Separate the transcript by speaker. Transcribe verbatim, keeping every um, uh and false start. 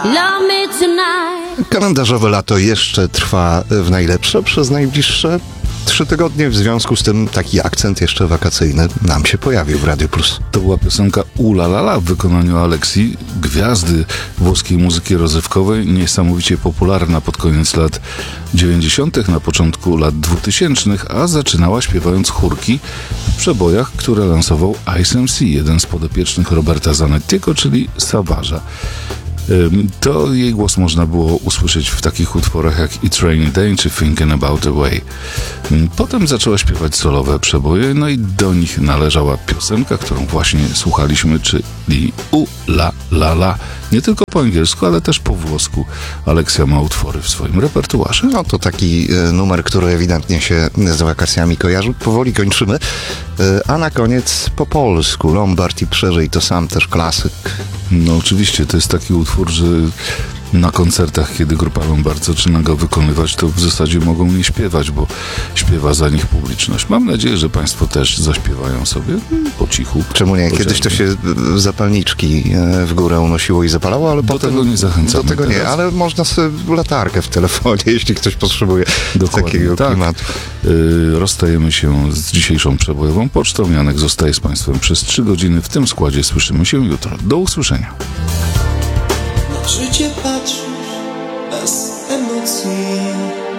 Speaker 1: Love me tonight.
Speaker 2: Kalendarzowe lato jeszcze trwa w najlepsze przez najbliższe trzy tygodnie. W związku z tym taki akcent jeszcze wakacyjny nam się pojawił w Radio Plus.
Speaker 3: To była piosenka Ula La La w wykonaniu Aleksji, gwiazdy włoskiej muzyki rozrywkowej, niesamowicie popularna pod koniec lat dziewięćdziesiątych, na początku lat dwutysięcznych, a zaczynała śpiewając chórki w przebojach, które lansował Ice M C, jeden z podopiecznych Roberta Zanettiego, czyli Savage'a. To jej głos można było usłyszeć w takich utworach jak It's Rainy Day czy Thinking About a Way. Potem zaczęła śpiewać solowe przeboje, no i do nich należała piosenka, którą właśnie słuchaliśmy, czyli U La La La. Nie tylko po angielsku, ale też po włosku. Aleksja ma utwory w swoim repertuarze.
Speaker 2: No to taki e, numer, który ewidentnie się z wakacjami kojarzy. Powoli kończymy. E, a na koniec po polsku. Lombard i Przeżyj to sam też klasyk.
Speaker 3: No oczywiście, to jest taki utwór, że na koncertach, kiedy grupa Lombard zaczyna go wykonywać, to w zasadzie mogą nie śpiewać, bo śpiewa za nich publiczność. Mam nadzieję, że państwo też zaśpiewają sobie po cichu.
Speaker 2: Czemu nie? Kiedyś to się zapalniczki w górę unosiło i zapalało, ale
Speaker 3: do
Speaker 2: potem...
Speaker 3: tego nie zachęcamy.
Speaker 2: Do tego
Speaker 3: teraz.
Speaker 2: nie, ale można sobie latarkę w telefonie, jeśli ktoś potrzebuje
Speaker 3: Dokładnie,
Speaker 2: takiego
Speaker 3: tak.
Speaker 2: klimatu.
Speaker 3: Yy, rozstajemy się z dzisiejszą przebojową pocztą. Janek zostaje z państwem przez trzy godziny. W tym składzie słyszymy się jutro. Do usłyszenia.
Speaker 4: Na życie patrzysz bez emocji.